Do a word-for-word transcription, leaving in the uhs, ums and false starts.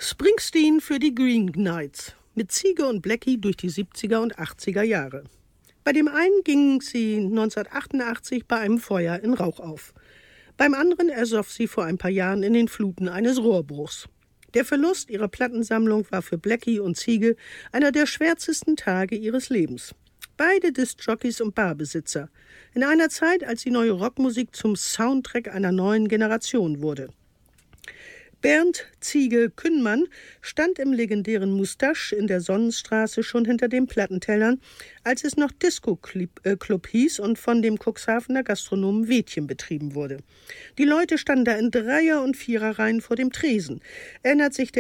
Springsteen für die Green Knights. Mit Ziege und Blackie durch die siebziger und achtziger Jahre. Bei dem einen ging sie neunzehnhundertachtundachtzig bei einem Feuer in Rauch auf. Beim anderen ersoff sie vor ein paar Jahren in den Fluten eines Rohrbruchs. Der Verlust ihrer Plattensammlung war für Blackie und Ziege einer der schwärzesten Tage ihres Lebens. Beide Diskjockeys und Barbesitzer. In einer Zeit, als die neue Rockmusik zum Soundtrack einer neuen Generation wurde. Bernd Ziege Künnmann stand im legendären Mustache in der Sonnenstraße schon hinter den Plattentellern, als es noch Disco-Club hieß und von dem Cuxhavener Gastronomen Wädchen betrieben wurde. Die Leute standen da in Dreier- und Viererreihen vor dem Tresen. Erinnert sich der